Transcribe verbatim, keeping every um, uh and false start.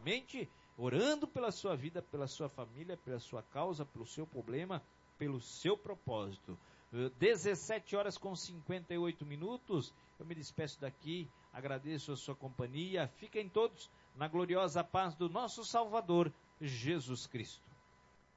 diariamente, orando pela sua vida, pela sua família, pela sua causa, pelo seu problema, pelo seu propósito. dezessete horas com cinquenta e oito minutos, eu me despeço daqui, agradeço a sua companhia, fiquem todos na gloriosa paz do nosso Salvador, Jesus Cristo.